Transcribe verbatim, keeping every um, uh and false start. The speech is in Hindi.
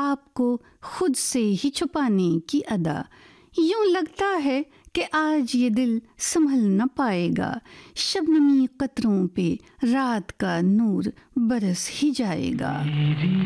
आपको खुद से ही छुपाने की अदा। यूं लगता है कि आज ये दिल संभल न पाएगा, शबनमी कतरों पे रात का नूर बरस ही जाएगा।